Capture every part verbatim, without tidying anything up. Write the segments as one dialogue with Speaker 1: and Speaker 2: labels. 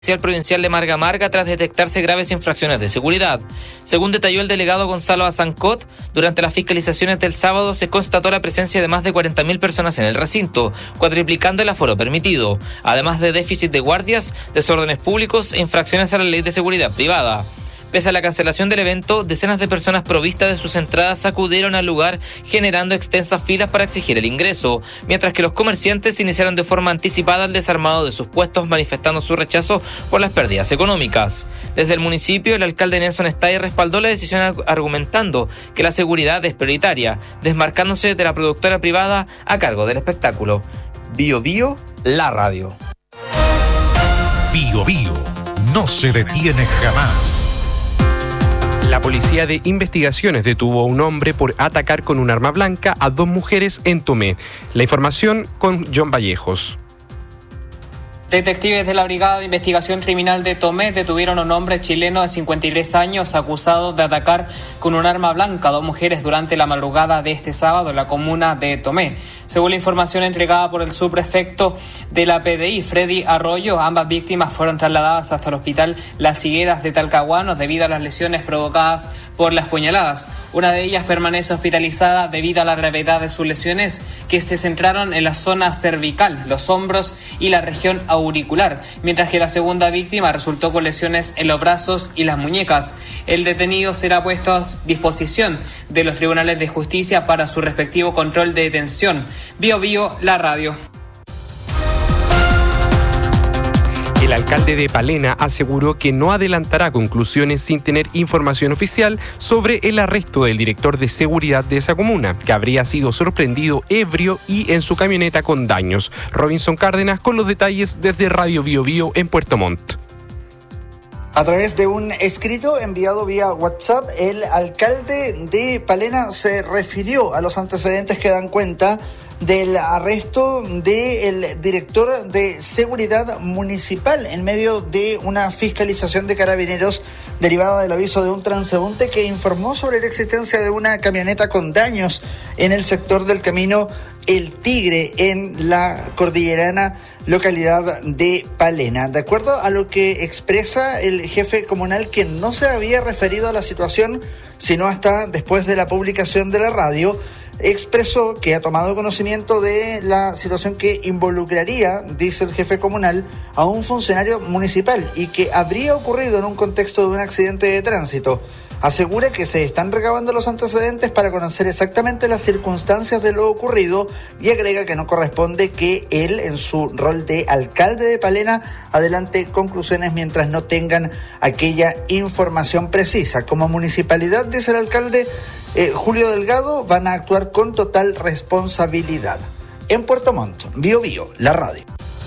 Speaker 1: Provincial de Marga Marga tras detectarse graves infracciones de seguridad. Según detalló el delegado Gonzalo Azancot, durante las fiscalizaciones del sábado se constató la presencia de más de cuarenta mil personas en el recinto, cuadriplicando el aforo permitido, además de déficit de guardias, desórdenes públicos e infracciones a la ley de seguridad privada. Pese a la cancelación del evento, decenas de personas provistas de sus entradas acudieron al lugar, generando extensas filas para exigir el ingreso, mientras que los comerciantes iniciaron de forma anticipada el desarmado de sus puestos, manifestando su rechazo por las pérdidas económicas. Desde el municipio, el alcalde Nelson Stay respaldó la decisión argumentando que la seguridad es prioritaria, desmarcándose de la productora privada a cargo del espectáculo. Bio Bio, la radio.
Speaker 2: Bio Bio, no se detiene jamás.
Speaker 3: La Policía de Investigaciones detuvo a un hombre por atacar con un arma blanca a dos mujeres en Tomé. La información con John Vallejos.
Speaker 4: Detectives de la Brigada de Investigación Criminal de Tomé detuvieron a un hombre chileno de cincuenta y tres años acusado de atacar con un arma blanca a dos mujeres durante la madrugada de este sábado en la comuna de Tomé. Según la información entregada por el subprefecto de la P D I, Freddy Arroyo, ambas víctimas fueron trasladadas hasta el hospital Las Higueras de Talcahuano debido a las lesiones provocadas por las puñaladas. Una de ellas permanece hospitalizada debido a la gravedad de sus lesiones, que se centraron en la zona cervical, los hombros y la región auricular, mientras que la segunda víctima resultó con lesiones en los brazos y las muñecas. El detenido será puesto a disposición de los tribunales de justicia para su respectivo control de detención. Bio Bio, la radio.
Speaker 3: El alcalde de Palena aseguró que no adelantará conclusiones sin tener información oficial sobre el arresto del director de seguridad de esa comuna, que habría sido sorprendido ebrio y en su camioneta con daños. Robinson Cárdenas con los detalles desde Radio Bio Bio en Puerto Montt.
Speaker 5: A través de un escrito enviado vía WhatsApp, el alcalde de Palena se refirió a los antecedentes que dan cuenta del arresto del director de seguridad municipal en medio de una fiscalización de carabineros derivada del aviso de un transeúnte que informó sobre la existencia de una camioneta con daños en el sector del camino El Tigre en la cordillerana localidad de Palena. De acuerdo a lo que expresa el jefe comunal, que no se había referido a la situación sino hasta después de la publicación de la radio, expresó que ha tomado conocimiento de la situación que involucraría, dice el jefe comunal, a un funcionario municipal y que habría ocurrido en un contexto de un accidente de tránsito. Asegura que se están recabando los antecedentes para conocer exactamente las circunstancias de lo ocurrido y agrega que no corresponde que él, en su rol de alcalde de Palena, adelante conclusiones mientras no tengan aquella información precisa. Como municipalidad, dice el alcalde eh, Julio Delgado, van a actuar con total responsabilidad. En Puerto Montt, Bio Bio, la radio.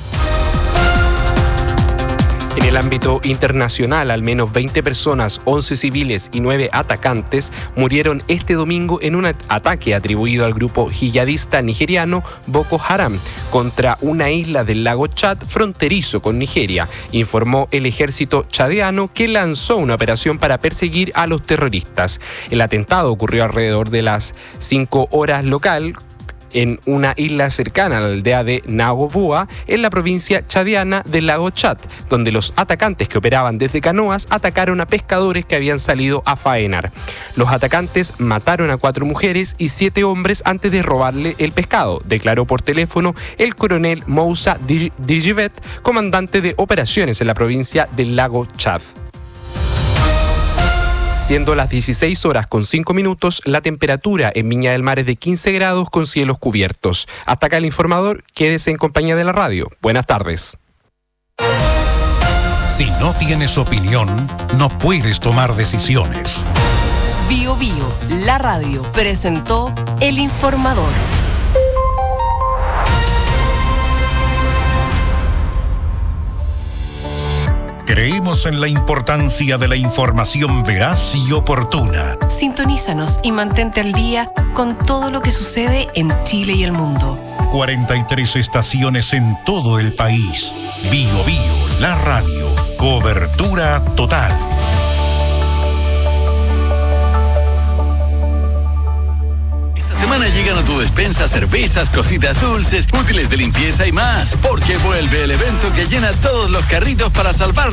Speaker 3: En el ámbito internacional, al menos veinte personas, once civiles y nueve atacantes murieron este domingo en un ataque atribuido al grupo yihadista nigeriano Boko Haram contra una isla del lago Chad fronterizo con Nigeria, informó el ejército chadeano, que lanzó una operación para perseguir a los terroristas. El atentado ocurrió alrededor de las cinco horas local, en una isla cercana a la aldea de Nagobua, en la provincia chadiana del lago Chad, donde los atacantes que operaban desde canoas atacaron a pescadores que habían salido a faenar. Los atacantes mataron a cuatro mujeres y siete hombres antes de robarle el pescado, declaró por teléfono el coronel Moussa Dijivet, comandante de operaciones en la provincia del lago Chad. Siendo las dieciséis horas con cinco minutos, la temperatura en Viña del Mar es de quince grados con cielos cubiertos. Hasta acá el informador, quédese en compañía de la radio. Buenas tardes.
Speaker 2: Si no tienes opinión, no puedes tomar decisiones.
Speaker 6: Bio Bio, la radio, presentó El Informador.
Speaker 2: Creemos en la importancia de la información veraz y oportuna.
Speaker 6: Sintonízanos y mantente al día con todo lo que sucede en Chile y el mundo.
Speaker 2: cuarenta y tres estaciones en todo el país. Bio Bio, la radio. Cobertura total.
Speaker 1: Esta semana
Speaker 7: semana llegan a tu despensa cervezas, cositas dulces, útiles de limpieza y más. Porque vuelve el evento que llena todos los carritos para salvar